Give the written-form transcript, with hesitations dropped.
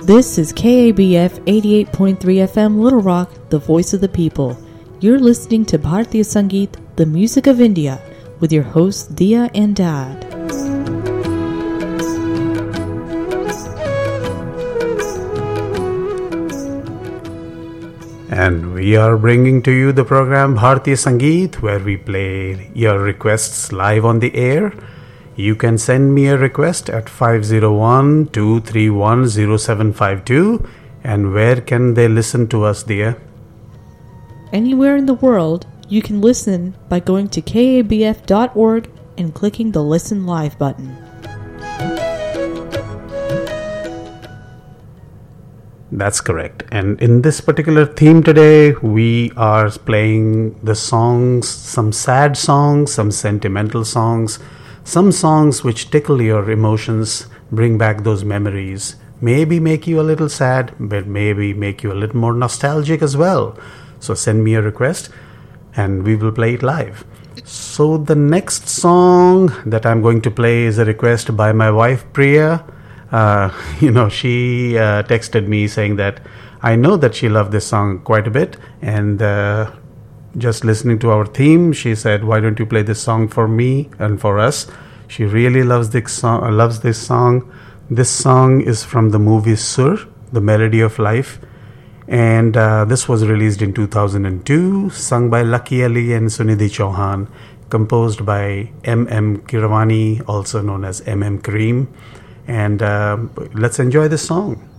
This is KABF 88.3 FM Little Rock, the voice of the people. You're listening to Bharatiya Sangeet, the music of India, with your hosts Dia and Dad. And we are bringing to you the program Bharatiya Sangeet, where we play your requests live on the air. You can send me a request at 501-231-0752. And where can they listen to us, dear? Anywhere in the world, you can listen by going to kabf.org and clicking the Listen Live button. That's correct. And in this particular theme today, we are playing the songs, some sad songs, some sentimental songs, some songs which tickle your emotions, bring back those memories, maybe make you a little sad, but maybe make you a little more nostalgic as well. So send me a request and we will play it live. So the next song that I'm going to play is a request by my wife Priya. She texted me saying that I know that she loved this song quite a bit, and just listening to our theme, she said, "Why don't you play this song for me and for us?" She really loves this song. This song is from the movie Sur, The Melody of Life, and this was released in 2002, sung by Lucky Ali and Sunidhi Chauhan, composed by M.M. Kiravani, also known as M.M. Kareem. And let's enjoy this song.